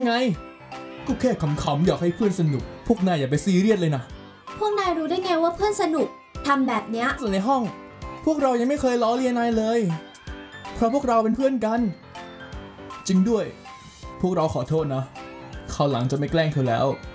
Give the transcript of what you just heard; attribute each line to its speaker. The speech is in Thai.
Speaker 1: ไงก็แค่ขำๆอยากให้เพื่อนสนุกพวกนายอย่าไปซีเรียสเลยนะ
Speaker 2: พวกนายรู้ได้ไงว่าเพื่อนสนุกทำแบบเนี้ย
Speaker 1: ส่วนในห้องพวกเรายังไม่เคยล้อเลียนนายเลยเพราะพวกเราเป็นเพื่อนกันจริงด้วยพวกเราขอโทษนะคราวหลังจะไม่แกล้งเธอแล้ว